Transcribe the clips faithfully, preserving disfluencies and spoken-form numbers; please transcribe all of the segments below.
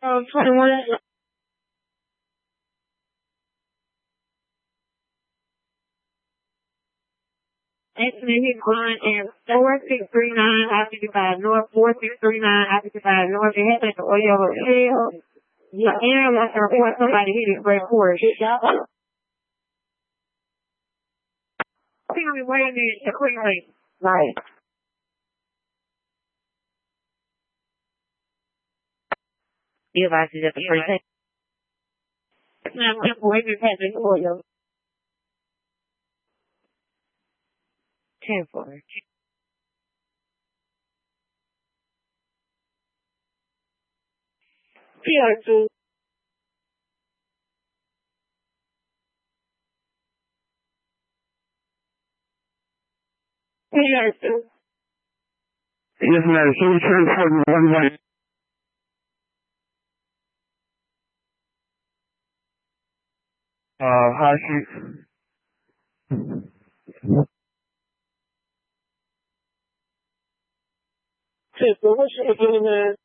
Um, twenty-one. Estimated client and four six three nine I fifty-five North, four six three nine I fifty-five North. It happened to oil hell. Yeah, and I want somebody hit it right for it. I think I'm waiting to quickly. Right. You advise you just for a Now, I'm waiting to have the oil. ten for it. P R two. P R two. Yes, ma'am. So we transfer you one way. Uh, High Street. Sister, what should I do, man?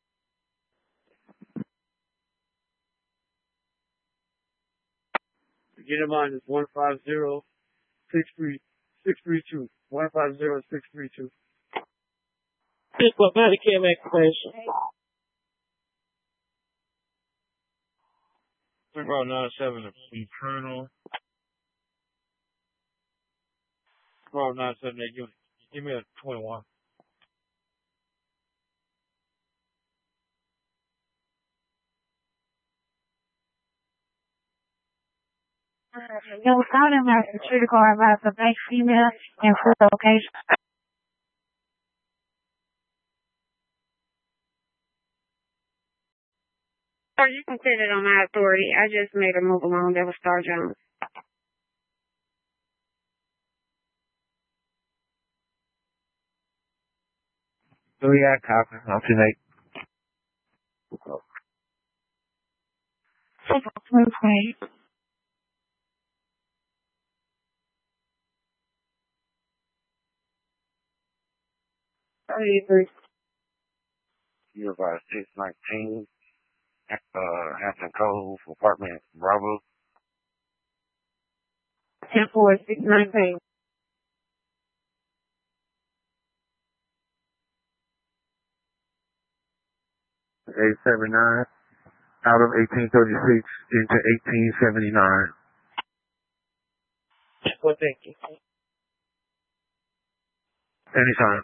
Get him on is one five zero six three six three two. One five zero six three two. Pick up Medicare expiration. Three four nine seven Eternal. Four nine seven eight unit. Give me a twenty one. Yo, found him at the security card about the bank female and full location. Or you can set it on my authority. I just made a move along. That was Star Jones. Oh yeah, copy. Alternate. Okay. thirty-three. You're about six nineteen. Uh, Hampton Cove, apartment Bravo. ten four six nineteen. eight seven nine. Out of eighteen thirty-six into eighteen seventy-nine. Well, thank you. Anytime.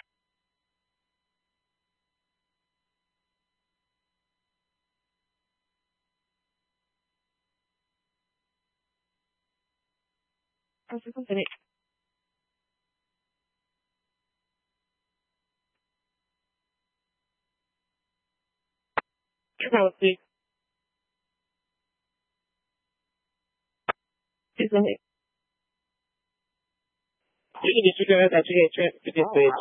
How's it going? Come on, see. Isn't it? You can just figure out that you get transferred to this bitch.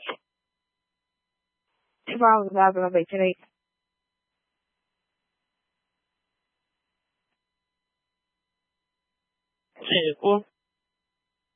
Tomorrow is about to be today. ten four.